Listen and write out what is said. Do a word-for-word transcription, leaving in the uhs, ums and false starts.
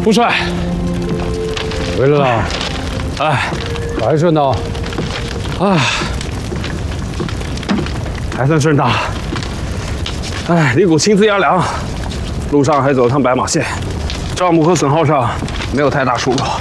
不帅。 回来了。 哎， 还顺道。 哎，还算顺道。哎，离谷亲自压粮，路上还走了趟白马线，账目和损耗上没有太大出入。